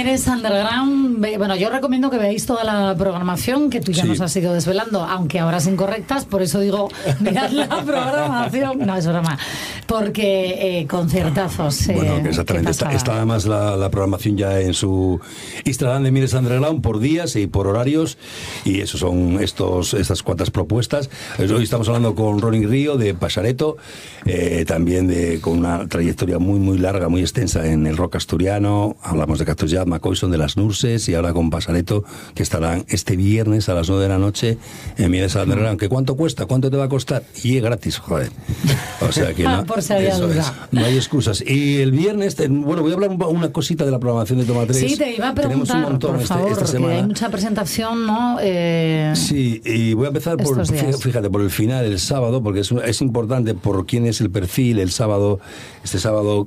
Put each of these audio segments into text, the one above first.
Mieres Underground, bueno, yo recomiendo que veáis toda la programación que tú ya nos has ido desvelando, aunque a horas incorrectas, por eso digo, mirad la programación. No, es broma. Porque conciertazos. Bueno, exactamente. Está además la programación ya en su Instagram de Mieres Underground por días y por horarios, y eso son estas cuantas propuestas. Hoy estamos hablando con Ronnie Río de Pasareto, también con una trayectoria muy muy larga, muy extensa en el rock asturiano. Hablamos de Cactus Jack, McCoyson, de las Nurses, y ahora con Pasareto, que estarán este viernes a las 9 de la noche en Mieres Underground. ¿Que cuánto cuesta? ¿Cuánto te va a costar? Y es gratis, joder. O sea que no, por si había duda. No hay excusas. Y el viernes, bueno, voy a hablar una cosita de la programación de Toma 3. Sí, te iba a preguntar, tenemos un montón por favor, esta semana. Hay mucha presentación, ¿no? Sí, y voy a empezar por el final, el sábado, porque es importante por quién es el perfil. El sábado, este sábado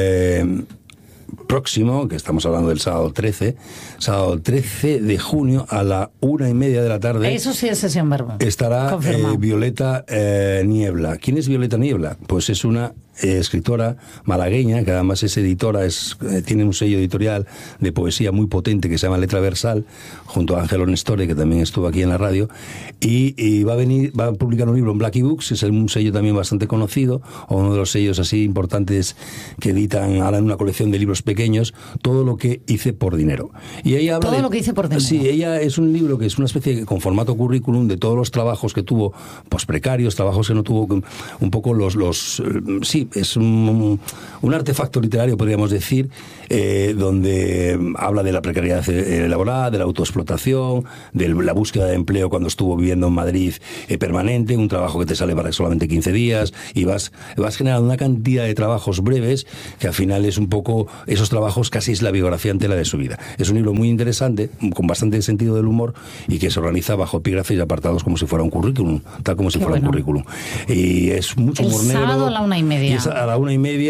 próximo, que estamos hablando del sábado 13 de junio a la 1:30 de la tarde. Eso sí es Sesión Verbo. Estará Violeta Niebla. ¿Quién es Violeta Niebla? Pues es una escritora malagueña, que además es editora, tiene un sello editorial de poesía muy potente que se llama Letra Versal, junto a Ángelo Nestore, que también estuvo aquí en la radio, y va a publicar un libro en Blackie Books, es un sello también bastante conocido, o uno de los sellos así importantes que editan ahora en una colección de libros pequeños, Todo lo que hice por dinero. Y ella habla lo que hice por dinero. Sí, ella es un libro que es una especie con formato currículum de todos los trabajos que tuvo, pues precarios, trabajos que no tuvo, un poco sí, es un artefacto literario, podríamos decir, donde habla de la precariedad laboral, de la autoexplotación, de la búsqueda de empleo cuando estuvo viviendo en Madrid permanente, un trabajo que te sale para solamente 15 días, y vas generando una cantidad de trabajos breves que al final es un poco, esos trabajos casi es la biografía entera de su vida. Es un libro muy interesante, con bastante sentido del humor, y que se organiza bajo epígrafes y apartados como si fuera un currículum, tal como si fuera un currículum. Y es mucho humor negro. El sábado a la 1:30. Y es a la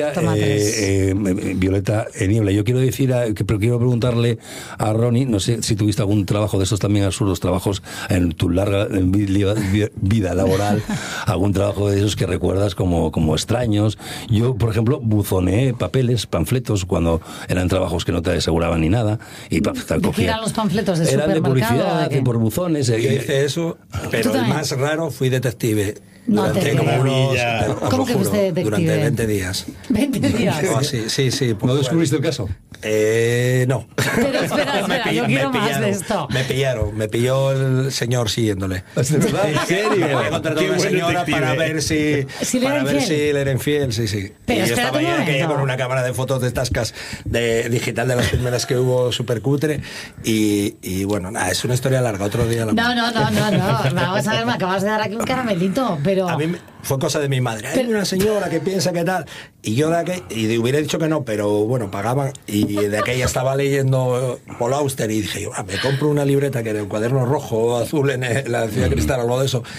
1:30, Violeta Niebla. Yo quiero decir, pero quiero preguntarle a Ronnie, no sé si tuviste algún trabajo de estos también absurdos, trabajos en tu larga vida laboral, algún trabajo de esos que recuerdas como extraños. Yo, por ejemplo, buzoneé papeles, panfletos, cuando eran trabajos que no te aseguraban ni nada. Y ¿De qué eran los panfletos? ¿De eran supermercado? De publicidad, por buzones. Yo hice eso, pero el más raro fui detective. Durante ¿Cómo que fuiste detective? Durante 20 días. ¿20 días? Oh, sí. ¿No descubriste el caso? No. Pero espera, yo quiero más de esto. Me pilló el señor siguiéndole. ¿Es de verdad? ¿En serio? Había contratado a una señora para ver si le era infiel, sí. Pero y yo estaba ya con una cámara de fotos de tascas digital de las primeras que hubo, súper cutre, y bueno, nada, es una historia larga, otro día la... No, vamos a ver, me acabas de dar aquí un caramelito, pero... A mí fue cosa de mi madre. Hay una señora que piensa que tal, y yo hubiera dicho que no, pero bueno, pagaban, y de aquella estaba leyendo Paul Auster, y dije, me compro una libreta que era el cuaderno rojo, azul en la Ciudad Cristal, algo de eso,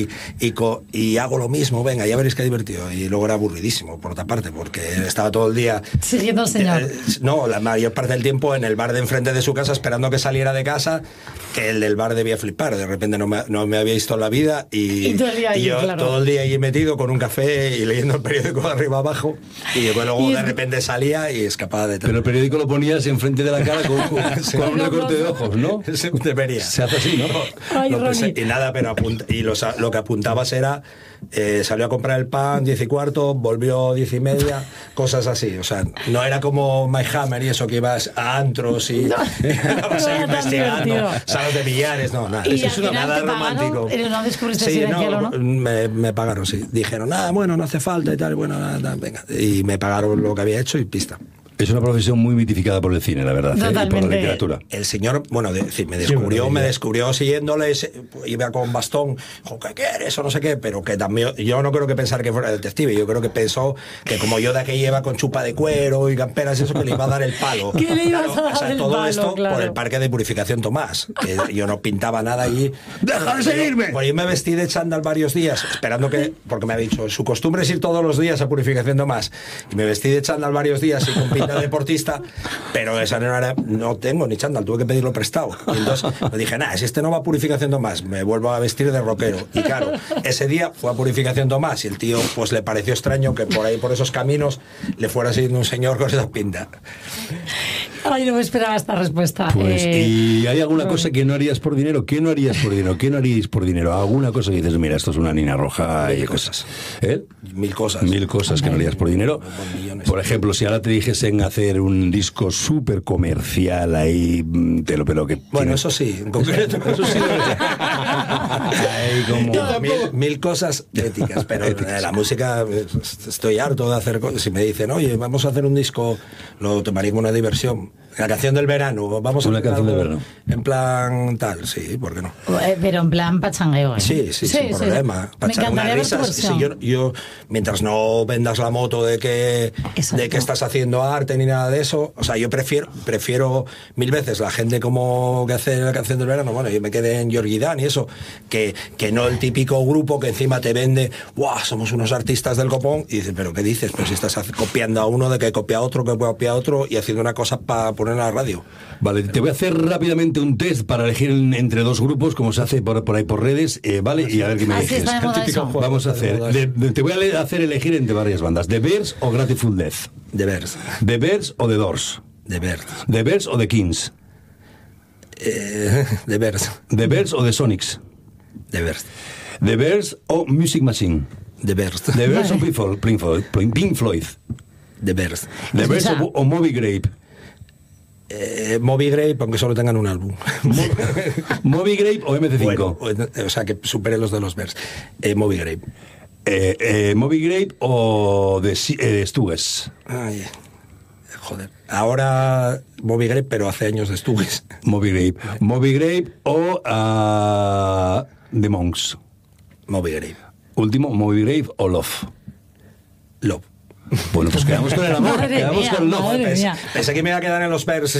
y hago lo mismo, venga, ya veréis qué divertido. Y luego era aburridísimo, por otra parte, porque estaba todo el día siguiendo al señor. No, la mayor parte del tiempo en el bar de enfrente de su casa, esperando que saliera de casa, que el del bar debía flipar. De repente no me había visto en la vida, y yo claro, todo el día allí metido con un café y leyendo el periódico de arriba abajo, y luego de repente salía y escapaba de todo. Pero el periódico lo ponías enfrente de la cara con un recorte de ojos, ¿no? Debería. Se hace así, ¿no? Y nada, pero lo que apuntabas era salió a comprar el pan 10:15, volvió 10:30, cosas así. O sea, no era como My Hammer y eso, que ibas a antros y vas a ir investigando salas de billares, nada. ¿Y eso no nada romántico. ¿No descubriste si era infiel o no? Me pagaron, sí. Dijeron, bueno, no hace falta y tal, bueno, nada, venga. Y me pagaron lo que había hecho y pista. Es una profesión muy mitificada por el cine, la verdad, y por la literatura. El señor, bueno, me descubrió siguiéndole, iba con bastón, ¿qué quieres? O no sé qué, pero que también, yo no creo que pensara que fuera detective, yo creo que pensó que como yo de aquella iba con chupa de cuero y camperas, eso, que le iba a dar el palo. ¿Qué le ibas a dar el todo palo, esto claro, por el parque de Purificación Tomás, que yo no pintaba nada allí. ¡Deja de seguirme! Pues yo me vestí de chándal varios días, esperando porque me ha dicho, su costumbre es ir todos los días a Purificación Tomás, y me vestí de chándal varios días y con pinta de deportista, pero esa no tengo ni chándal, tuve que pedirlo prestado. Y entonces me dije, si este no va a Purificación Tomás, me vuelvo a vestir de rockero. Y claro, ese día fue a Purificación Tomás y el tío pues le pareció extraño que por ahí, por esos caminos, le fuera siguiendo un señor con esa pinta. Ay, no me esperaba esta respuesta. Pues, ¿y hay alguna cosa que no harías por dinero? ¿Qué no harías por dinero? ¿Qué no haríais por dinero? ¿Alguna cosa que dices, mira, esto es una Nina Roja y cosas? ¿Eh? Mil cosas. Mil cosas que no harías por dinero. Por ejemplo, si ahora te dijesen hacer un disco súper comercial ahí, pero que... Bueno, eso sí, en concreto. Eso sí. Ahí como... Mil cosas éticas, pero la música estoy harto de hacer cosas. Si me dicen, oye, vamos a hacer un disco, lo tomaría como una diversión. La canción del verano, vamos a una hacer canción algo del verano. En plan tal, sí, ¿por qué no? Pero en plan pachangueo, ¿eh? Sí, sin problema. Me encantaría ver tu versión. Yo, mientras no vendas la moto de que estás haciendo arte ni nada de eso, o sea, yo prefiero mil veces la gente como que hace la canción del verano, bueno, yo me quedé en Georgie Dan y eso, que no el típico grupo que encima te vende, ¡guau! Somos unos artistas del copón, y dices, ¿pero qué dices? Pero si estás copiando a uno, de que copia a otro, que copia a otro, y haciendo una cosa para poner en la radio. Vale, te voy a hacer rápidamente un test para elegir entre dos grupos, como se hace por ahí por redes, ¿vale? Y a ver qué me eliges. Vamos a hacer, te voy a hacer elegir entre varias bandas, The Bears o Grateful Dead. The Bears. The Bears o The Doors. The Bears. The Bears o The Kings. The Bears. The Bears o The Sonics. The Bears. The Bears o Music Machine. The Bears. The Bears o Pink Floyd. The Bears. The Bears o Moby Grape. Moby Grape, aunque solo tengan un álbum. Moby Grape o MC5. Bueno, o sea, que supere los de los Bears. Moby Grape. Moby Grape o The Stooges. Ay, joder. Ahora Moby Grape, pero hace años de Stooges. Moby Grape o The Monks. Moby Grape. Último, Moby Grape o Love. Bueno, pues quedamos con el amor, quedamos con el Love. Pensé que me iba a quedar en los Bears.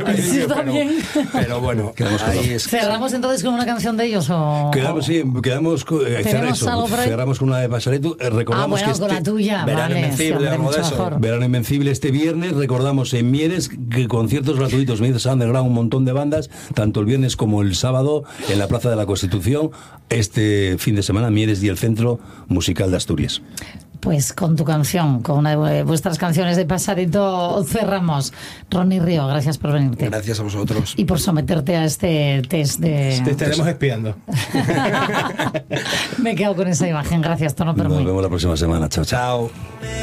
Pero bueno, ¿cerramos entonces con una canción de ellos o...? Quedamos cerramos con una de Pasaretu. Recordamos que con la tuya. Verano Invencible, algo de eso. Verano Invencible este viernes. Recordamos en Mieres que conciertos gratuitos, Mieres Underground, un montón de bandas, tanto el viernes como el sábado en la Plaza de la Constitución. Este fin de semana, Mieres y el Centro Musical de Asturias. Pues con tu canción, con una de vuestras canciones de Pasareto, cerramos. Ronnie Río, gracias por venirte. Gracias a vosotros. Y por someterte a este test de... Te estaremos espiando. Me quedo con esa imagen. Gracias, Tono Permuy. Nos vemos la próxima semana. Chao, chao. Chao.